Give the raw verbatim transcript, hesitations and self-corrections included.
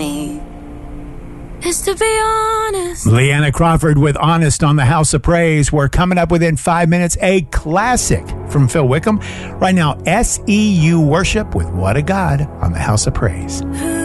me is to be honest. Leanna Crawford with Honest on the House of Praise. We're coming up within five minutes, a classic from Phil Wickham. Right now, S E U Worship with What a God on the House of Praise.